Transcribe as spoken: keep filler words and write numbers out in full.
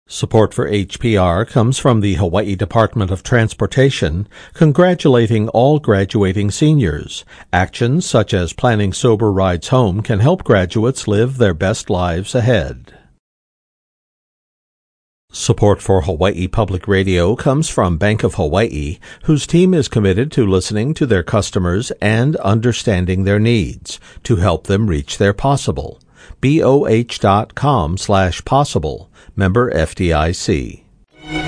Support for H P R comes from the Hawaii Department of Transportation, congratulating all graduating seniors. Actions such as planning sober rides home can help graduates live their best lives ahead. Support for Hawaii Public Radio comes from Bank of Hawaii, whose team is committed to listening to their customers and understanding their needs to help them reach their possible. B O H dot com slash possible. Member F D I C.